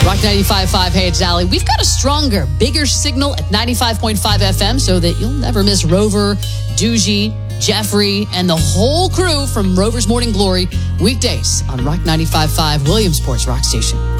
Rock 95.5, hey, it's Allie. We've got a stronger, bigger signal at 95.5 FM so that you'll never miss Rover, Doogie, Jeffrey, and the whole crew from Rover's Morning Glory weekdays on Rock 95.5, Williamsport's Rock Station.